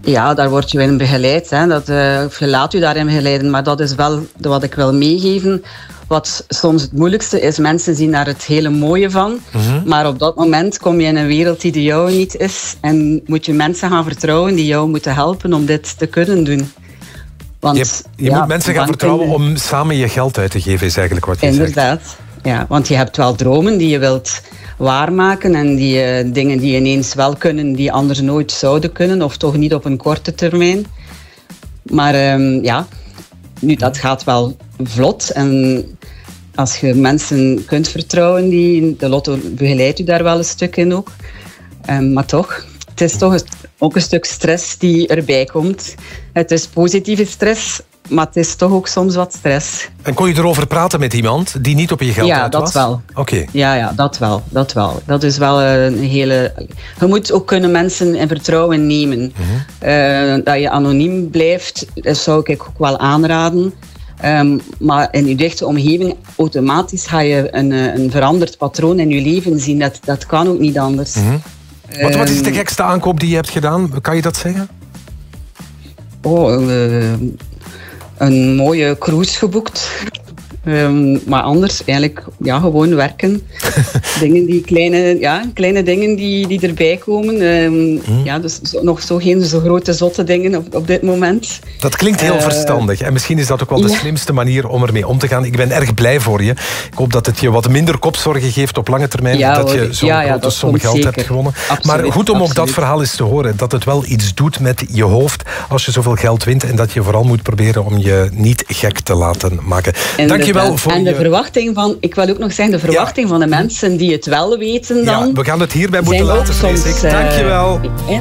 Ja, daar word je in begeleid. Hè. Of je laat je daarin begeleiden. Maar dat is wel wat ik wil meegeven. Wat soms het moeilijkste is, mensen zien daar het hele mooie van. Maar op dat moment kom je in een wereld die de jouwe niet is. En moet je mensen gaan vertrouwen die jou moeten helpen om dit te kunnen doen. Want, je moet mensen gaan vertrouwen om samen je geld uit te geven, is eigenlijk wat je zegt. Inderdaad. Ja, want je hebt wel dromen die je wilt waarmaken en die dingen die ineens wel kunnen, die anders nooit zouden kunnen, of toch niet op een korte termijn. Maar nu dat gaat wel vlot. En als je mensen kunt vertrouwen, de lotto begeleidt u daar wel een stuk in ook. Maar toch, het is toch ook een stuk stress die erbij komt. Het is positieve stress, maar het is toch ook soms wat stress. En kon je erover praten met iemand die niet op je geld uit was? Ja, dat wel. Oké. Ja, dat wel. Dat is wel een hele... Je moet ook kunnen mensen in vertrouwen nemen. Dat je anoniem blijft, dat zou ik ook wel aanraden. Maar in je dichte omgeving, automatisch ga je een veranderd patroon in je leven zien. Dat kan ook niet anders. Wat is de gekste aankoop die je hebt gedaan? Kan je dat zeggen? Een mooie cruise geboekt. Maar anders eigenlijk gewoon werken. Dingen die kleine dingen die erbij komen. Dus nog geen zo grote zotte dingen op dit moment. Dat klinkt heel verstandig. En misschien is dat ook wel de slimste manier om ermee om te gaan. Ik ben erg blij voor je. Ik hoop dat het je wat minder kopzorgen geeft op lange termijn. Dat je zo'n grote som geld hebt gewonnen. Absoluut, maar goed om ook dat verhaal eens te horen. Dat het wel iets doet met je hoofd als je zoveel geld wint. En dat je vooral moet proberen om je niet gek te laten maken. Dank je wel voor de verwachting van... Ik wil ook nog zeggen, de verwachting van de mensen die het wel weten dan... Ja, we gaan het hierbij moeten laten, vrees ik. Dank je wel.